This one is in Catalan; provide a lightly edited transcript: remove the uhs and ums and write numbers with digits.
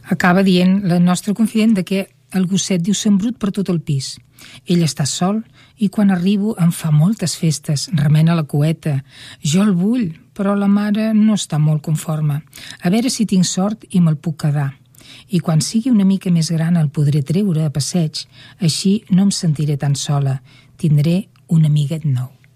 Acaba dient la nostra confident de que el gosset diu s'embrut per tot el pis. Ell està sol i quan arribo em fa moltes festes, remena la cueta. Jo el vull, però la mare no està molt conforme. A veure si tinc sort i me'l puc quedar. I quan sigui una mica més gran el podré treure a passeig. Així no em sentiré tan sola. Tindré un amiguet nou.